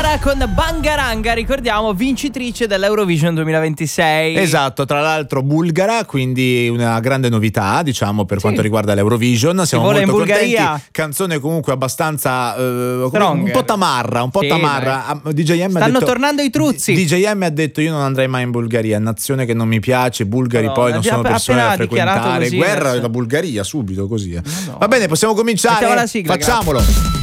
Bulgara con Bangaranga, ricordiamo, vincitrice dell'Eurovision 2026. Esatto, tra l'altro bulgara, quindi una grande novità, diciamo, per quanto riguarda l'Eurovision. Siamo vuole molto in Bulgaria. contenti. Canzone comunque abbastanza Stronger. un po' tamarra, DJM stanno tornando i truzzi. DJM ha detto: io non andrei mai in Bulgaria, è nazione che non mi piace, i bulgari poi non sono persone da frequentare. Così, guerra adesso. della Bulgaria subito così. Va bene, possiamo cominciare. La sigla, facciamolo. Grazie.